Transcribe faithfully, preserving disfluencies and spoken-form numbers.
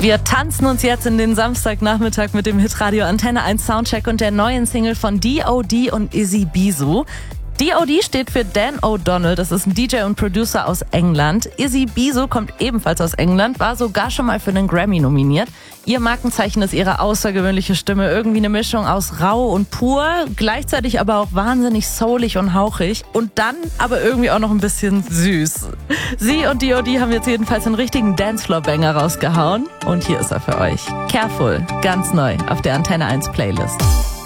Wir tanzen uns jetzt in den Samstagnachmittag mit dem Hitradio Antenne eins Soundcheck und der neuen Single von D O D und Izzy Bisu. D O D steht für Dan O'Donnell, das ist ein D J und Producer aus England. Izzy Bisu kommt ebenfalls aus England, war sogar schon mal für einen Grammy nominiert. Ihr Markenzeichen ist ihre außergewöhnliche Stimme, irgendwie eine Mischung aus rau und pur, gleichzeitig aber auch wahnsinnig soulig und hauchig und dann aber irgendwie auch noch ein bisschen süß. Sie und D O D haben jetzt jedenfalls einen richtigen Dancefloor-Banger rausgehauen und hier ist er für euch. Careful, ganz neu auf der Antenne eins Playlist.